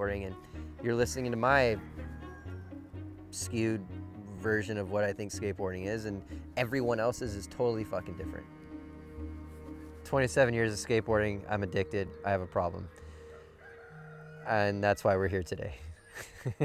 skateboarding, and you're listening to my skewed version of what I think skateboarding is, and everyone else's is totally fucking different. 27 years of skateboarding, I'm addicted, I have a problem. And that's why we're here today.